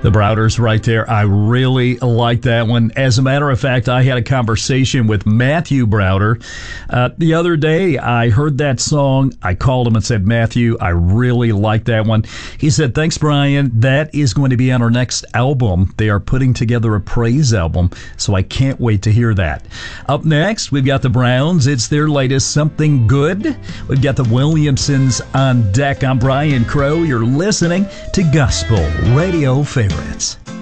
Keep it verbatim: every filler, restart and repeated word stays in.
The Browders right there. I really like that one. As a matter of fact, I had a conversation with Matthew Browder uh, the other day. I heard that song. I called him and said, Matthew, I really like that one. He said, thanks, Brian. That is going to be on our next album. They are putting together a praise album, so I can't wait to hear that. Up next, we've got the Browns. It's their latest Something Good. We've got the Williamsons on deck. I'm Brian Crow. You're listening to Gospel Radio Favorites.